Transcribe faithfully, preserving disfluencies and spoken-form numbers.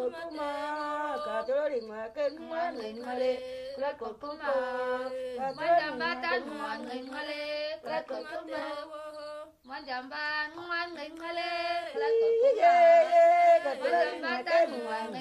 kuma ka to ri ma ken ma ngai ma le la ko kuma Manjamba tan ngoan ngai ngale, krat ko kuma. Manjamba ngoan ngai ngale.